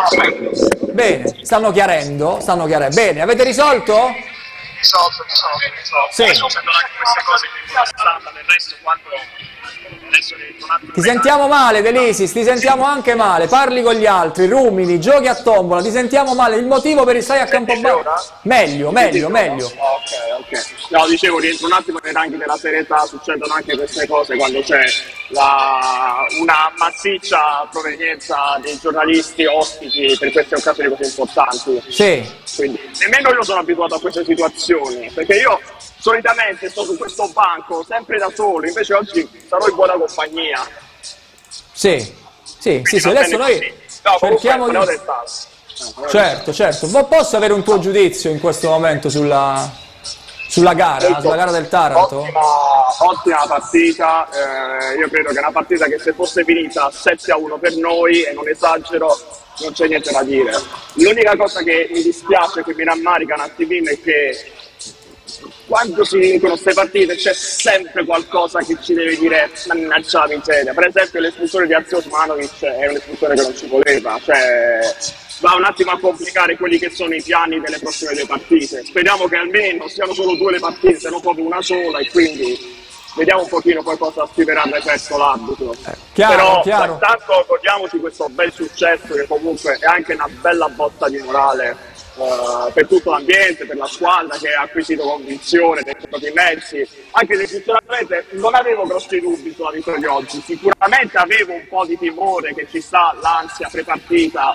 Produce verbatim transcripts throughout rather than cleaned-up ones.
Bene, stanno chiarendo, stanno chiarendo. Bene, avete risolto? Risolto, risolto, risolto. Sì. Adesso sentono anche queste cose qui sulla stampa, del resto quando adesso ne dico un attimo. Ti sentiamo male, Delisis, ti sentiamo anche male. Parli con gli altri, rumini, giochi a tombola, ti sentiamo male. Il motivo per il stai a Campobasso? Meglio, meglio, meglio. Ok, ok. No, dicevo, rientro un attimo nei ranghi della serietà, succedono anche queste cose quando c'è la, una massiccia provenienza dei giornalisti ospiti per queste occasioni così importanti. Sì. Quindi nemmeno io sono abituato a queste situazioni, perché io solitamente sto su questo banco sempre da solo, invece oggi sarò in buona compagnia. Sì, sì, sì, sì. Adesso noi no, cerchiamo di... del tasso. Certo, certo. Ma posso avere un tuo giudizio in questo momento sulla, sulla gara, sulla gara del Taranto? Ottima, ottima partita, eh, io credo che è una partita che se fosse finita sette a uno per noi, e non esagero, non c'è niente da dire. L'unica cosa che mi dispiace, che mi rammarica un attimino, è che quando si vincono queste partite c'è sempre qualcosa che ci deve dire mannaggia la miseria. Per esempio l'espulsione di Azio Osmanovic è un'espulsione che non ci voleva, cioè va un attimo a complicare quelli che sono i piani delle prossime due partite. Speriamo che almeno siano solo due le partite, se non proprio una sola, e quindi vediamo un pochino poi cosa scriverà il referto l'arbitro. Eh, chiaro, Però chiaro. intanto godiamoci questo bel successo, che comunque è anche una bella botta di morale Uh, per tutto l'ambiente, per la squadra che ha acquisito convinzione dei propri mezzi, anche se sinceramente non avevo grossi dubbi sulla vittoria di oggi. Sicuramente avevo un po' di timore che ci sta l'ansia prepartita,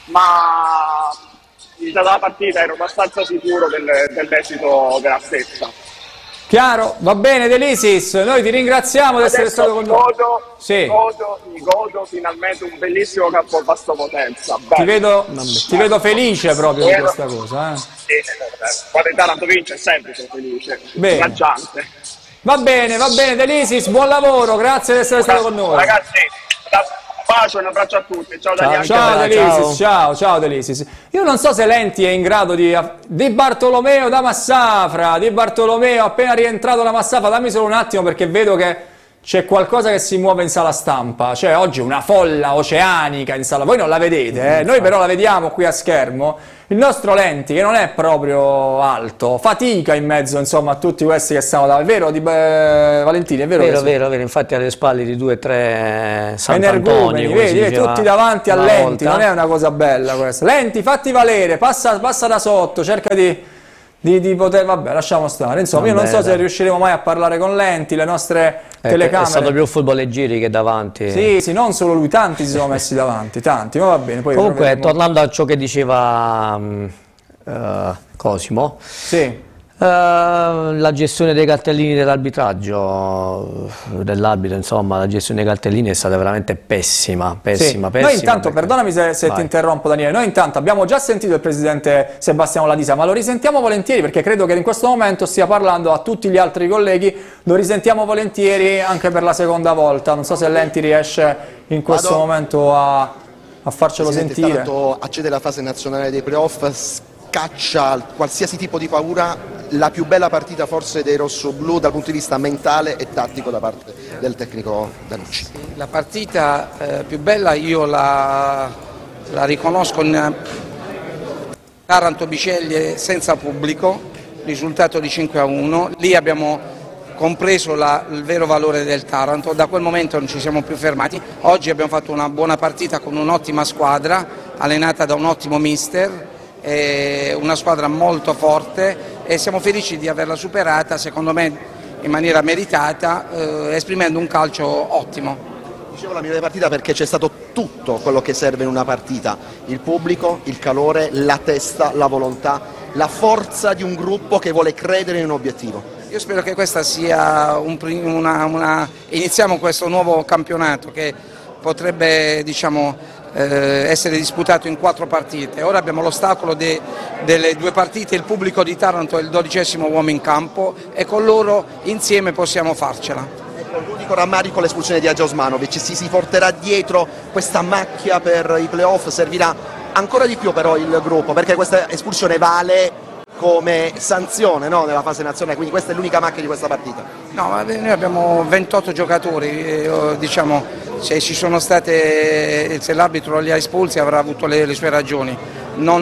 ma iniziata la partita ero abbastanza sicuro del, dell'esito della stessa. Chiaro, va bene Delisis, noi ti ringraziamo di essere stato con noi. Godo, Sì. godo, mi godo finalmente un bellissimo Campobasso Potenza. Ti vedo, ti vedo felice proprio di questa cosa. Eh? Sì, quando il Taranto vince sempre sono felice, Bene. raggiante. Va bene, va bene Delisis, buon lavoro, grazie di essere stato con noi. Ragazzi, un bacio e un abbraccio a tutti. Ciao, Ciao, Daniele. ciao Delisis, ciao. ciao, ciao Delisis. Io non so se Lenti è in grado di... Di Bartolomeo da Massafra, Di Bartolomeo appena rientrato da Massafra, dammi solo un attimo perché vedo che c'è qualcosa che si muove in sala stampa, cioè oggi una folla oceanica in sala, voi non la vedete, eh? Noi però la vediamo qui a schermo. Il nostro Lenti, che non è proprio alto, fatica in mezzo insomma a tutti questi che stanno davanti, è vero di, eh, Valentini, è vero? Vero, che vero, vero, infatti alle spalle di due o tre Energumeni, Sant'Antonio, vedi, vedi, tutti davanti a Lenti, volta. non è una cosa bella questa. Lenti, fatti valere, passa, passa da sotto, cerca di... Di, di poter, vabbè, lasciamo stare. Insomma, vabbè, io non so dai. se riusciremo mai a parlare con Lenti, le nostre eh, telecamere. È stato più football e giri che davanti. Sì, sì, non solo lui, tanti si sono messi davanti, tanti, ma va bene. Poi comunque, tornando a ciò che diceva um, uh, Cosimo, sì. Uh, la gestione dei cartellini dell'arbitraggio, dell'arbitro, insomma, la gestione dei cartellini è stata veramente pessima, pessima, sì. pessima. Noi intanto, perché... perdonami se, se ti interrompo Daniele, noi intanto abbiamo già sentito il presidente Sebastiano Ladisa, ma lo risentiamo volentieri perché credo che in questo momento stia parlando a tutti gli altri colleghi, lo risentiamo volentieri anche per la seconda volta, non so se Lenti riesce in questo Vado. momento a, a farcelo Presidente, sentire. Taranto accede alla fase nazionale dei playoff, caccia qualsiasi tipo di paura, la più bella partita forse dei rossoblù dal punto di vista mentale e tattico da parte del tecnico Danucci. La partita eh, più bella io la, la riconosco in Taranto Biceglie senza pubblico, risultato di cinque a uno, lì abbiamo compreso la, il vero valore del Taranto, da quel momento non ci siamo più fermati, oggi abbiamo fatto una buona partita con un'ottima squadra allenata da un ottimo mister, una squadra molto forte e siamo felici di averla superata, secondo me in maniera meritata, eh, esprimendo un calcio ottimo. Dicevo la migliore partita perché c'è stato tutto quello che serve in una partita, il pubblico, il calore, la testa, la volontà, la forza di un gruppo che vuole credere in un obiettivo. Io spero che questa sia un, una, una... iniziamo questo nuovo campionato che potrebbe, diciamo, essere disputato in quattro partite. Ora abbiamo l'ostacolo de, delle due partite, il pubblico di Taranto è il dodicesimo uomo in campo e con loro insieme possiamo farcela. Ecco, l'unico rammarico l'espulsione di Hagi Osmanovic, si, si porterà dietro questa macchia per i playoff, servirà ancora di più però il gruppo perché questa espulsione vale come sanzione, no, nella fase nazionale, quindi questa è l'unica macchia di questa partita. No, ma noi abbiamo ventotto giocatori, eh, diciamo, se ci sono state, se l'arbitro li ha espulsi avrà avuto le, le sue ragioni. Non